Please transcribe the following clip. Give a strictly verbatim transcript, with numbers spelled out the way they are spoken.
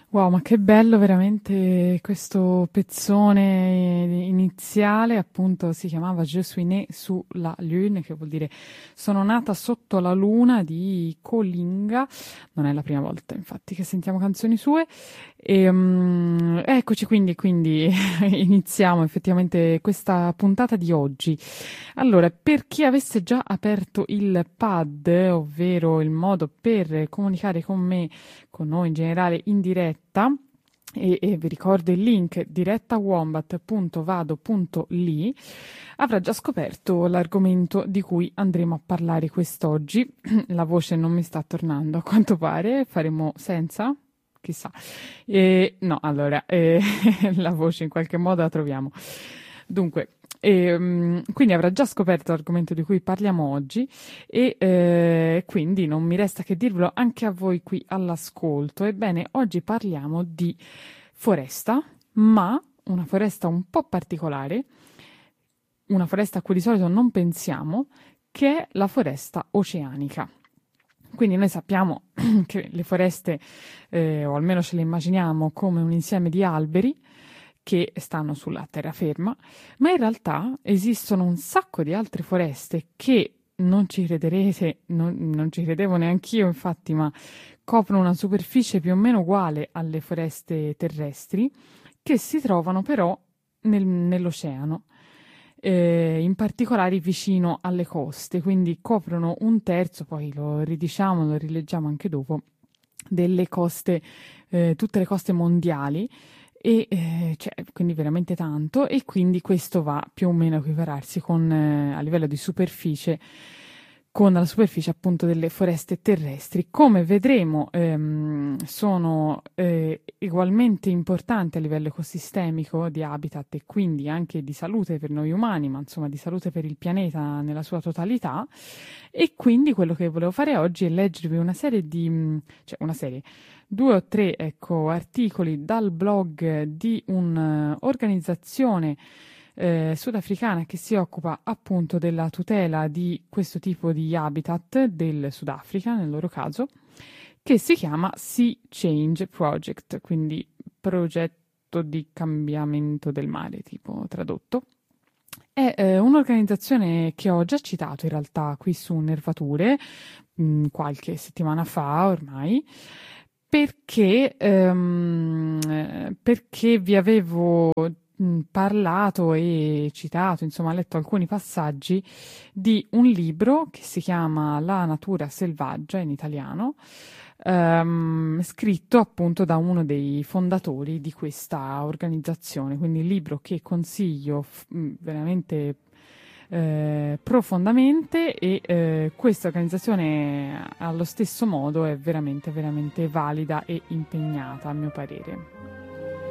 Wow, ma che bello veramente questo pezzone iniziale, appunto si chiamava Je suis née sous la lune, che vuol dire sono nata sotto la luna di Colinga. Non è la prima volta, infatti, che sentiamo canzoni sue. E, mm, eccoci quindi, quindi iniziamo effettivamente questa puntata di oggi. Allora, per chi avesse già aperto il pad, ovvero il modo per comunicare con me, con noi in generale in diretta, e, e vi ricordo il link diretta-wombat punto vado punto li, avrà già scoperto l'argomento di cui andremo a parlare quest'oggi. La voce non mi sta tornando, a quanto pare, faremo senza? Chissà. Eh, no, allora, eh, la voce in qualche modo la troviamo. Dunque, ehm, quindi avrà già scoperto l'argomento di cui parliamo oggi e eh, quindi non mi resta che dirvelo anche a voi qui all'ascolto. Ebbene, oggi parliamo di foresta, ma una foresta un po' particolare, una foresta a cui di solito non pensiamo, che è la foresta oceanica. Quindi noi sappiamo che le foreste, eh, o almeno ce le immaginiamo come un insieme di alberi che stanno sulla terraferma, ma in realtà esistono un sacco di altre foreste che non ci crederete, non, non ci credevo neanch'io infatti, ma coprono una superficie più o meno uguale alle foreste terrestri, che si trovano però nel- nell'oceano, eh, in particolare vicino alle coste, quindi coprono un terzo, poi lo ridiciamo, lo rileggiamo anche dopo, delle coste, eh, tutte le coste mondiali, e eh, cioè, quindi veramente tanto, e quindi questo va più o meno a equipararsi con, eh, a livello di superficie con la superficie appunto delle foreste terrestri. Come vedremo, ehm, sono eh, ugualmente importanti a livello ecosistemico di habitat e quindi anche di salute per noi umani, ma insomma di salute per il pianeta nella sua totalità. E quindi quello che volevo fare oggi è leggervi una serie di, mh, cioè una serie, due o tre, ecco, articoli dal blog di un'organizzazione eh, sudafricana che si occupa appunto della tutela di questo tipo di habitat del Sudafrica, nel loro caso, che si chiama Sea Change Project, quindi progetto di cambiamento del mare, tipo tradotto. È eh, un'organizzazione che ho già citato in realtà qui su Nervature, mh, qualche settimana fa ormai, perché, ehm, eh, perché vi avevo mh, parlato e citato, insomma, letto alcuni passaggi di un libro che si chiama La natura selvaggia in italiano, ehm, scritto appunto da uno dei fondatori di questa organizzazione, quindi il libro che consiglio f- mh, veramente eh, profondamente, e eh, questa organizzazione allo stesso modo è veramente veramente valida e impegnata a mio parere.